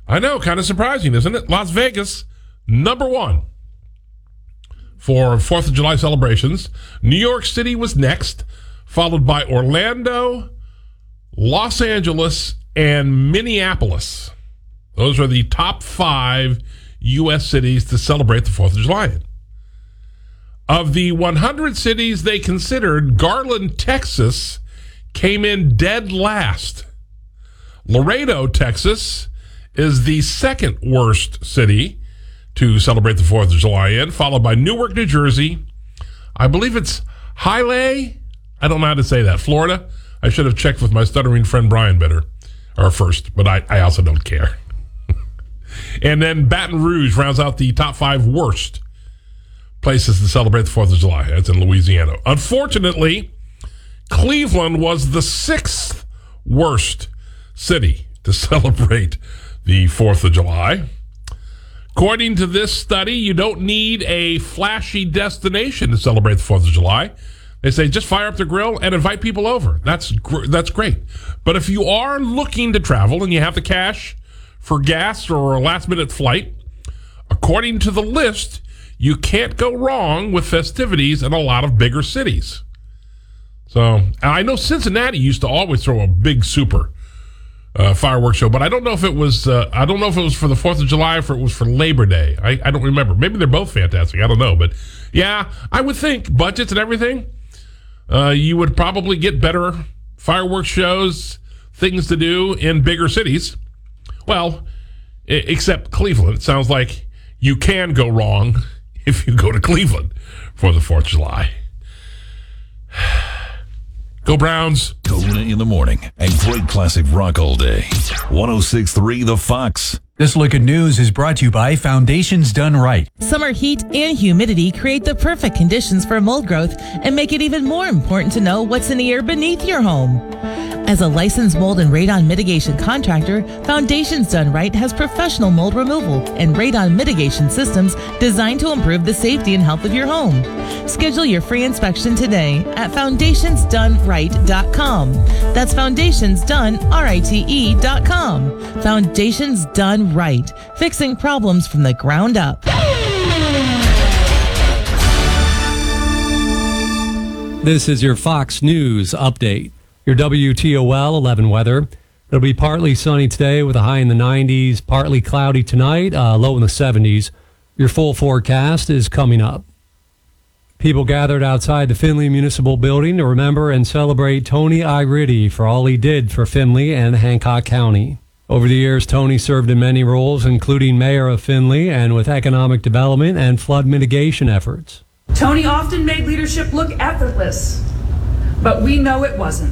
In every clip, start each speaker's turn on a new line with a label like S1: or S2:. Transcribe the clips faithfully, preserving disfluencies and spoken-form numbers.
S1: I know, kind of surprising, isn't it? Las Vegas, number one for fourth of July celebrations. New York City was next, followed by Orlando, Los Angeles, and Minneapolis. Those are the top five U S cities to celebrate the fourth of July in. Of the one hundred cities they considered, Garland, Texas, came in dead last. Laredo, Texas, is the second worst city to celebrate the fourth of July in, followed by Newark, New Jersey. I believe it's Hialeah. I don't know how to say that. Florida. I should have checked with my stuttering friend Brian better, or first, but I, I also don't care. And then Baton Rouge rounds out the top five worst places to celebrate the fourth of July. That's in Louisiana. Unfortunately, Cleveland was the sixth worst city to celebrate the fourth of July. According to this study, you don't need a flashy destination to celebrate the fourth of July. They say just fire up the grill and invite people over. That's gr- that's great. But if you are looking to travel and you have the cash for gas or a last-minute flight, according to the list, you can't go wrong with festivities in a lot of bigger cities. So, and I know Cincinnati used to always throw a big super Uh, fireworks show, but I don't know if it was uh, I don't know if it was for the fourth of July or if it was for Labor Day. I, I don't remember. Maybe they're both fantastic. I don't know. But yeah, I would think budgets and everything, uh, you would probably get better fireworks shows, things to do in bigger cities. Well, I- except Cleveland. It sounds like you can go wrong if you go to Cleveland for the fourth of July. Go Browns.
S2: Kona in the morning and great classic rock all day. one oh six point three The Fox.
S3: This Look at News is brought to you by Foundations Done Right.
S4: Summer heat and humidity create the perfect conditions for mold growth and make it even more important to know what's in the air beneath your home. As a licensed mold and radon mitigation contractor, Foundations Done Right has professional mold removal and radon mitigation systems designed to improve the safety and health of your home. Schedule your free inspection today at foundations done right dot com. That's foundations done right dot com. Foundations Done Right, fixing problems from the ground up.
S5: This is your Fox News update. Your W T O L eleven weather. It'll be partly sunny today with a high in the nineties, partly cloudy tonight, uh, low in the seventies. Your full forecast is coming up. People gathered outside the Findlay Municipal Building to remember and celebrate Tony Iriddi for all he did for Findlay and Hancock County. Over the years, Tony served in many roles, including mayor of Findlay and with economic development and flood mitigation efforts.
S6: Tony often made leadership look effortless, but we know it wasn't.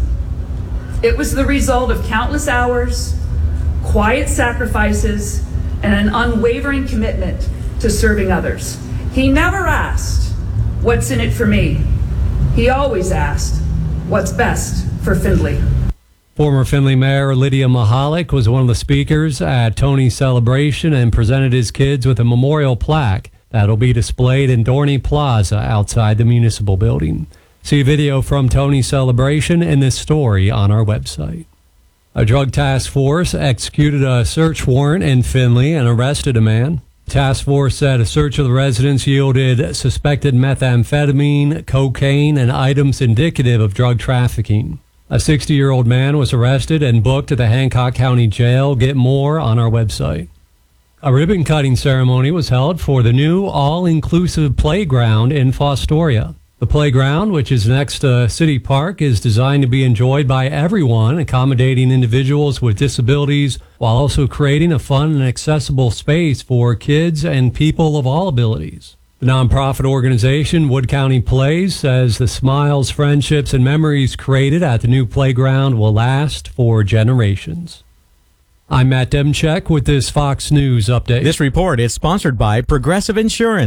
S6: It was the result of countless hours, quiet sacrifices, and an unwavering commitment to serving others. He never asked, "What's in it for me?" He always asked, "What's best for Findlay?"
S5: Former Findlay Mayor Lydia Mahalik was one of the speakers at Tony's celebration and presented his kids with a memorial plaque that'll be displayed in Dorney Plaza outside the municipal building. See a video from Tony's celebration in this story on our website. A drug task force executed a search warrant in Findlay and arrested a man. The task force said a search of the residence yielded suspected methamphetamine, cocaine, and items indicative of drug trafficking. A sixty-year-old man was arrested and booked at the Hancock County Jail. Get more on our website. A ribbon-cutting ceremony was held for the new all-inclusive playground in Fostoria. The playground, which is next to City Park, is designed to be enjoyed by everyone, accommodating individuals with disabilities while also creating a fun and accessible space for kids and people of all abilities. The nonprofit organization Wood County Plays says the smiles, friendships, and memories created at the new playground will last for generations. I'm Matt Demchek with this Fox News update.
S7: This report is sponsored by Progressive Insurance.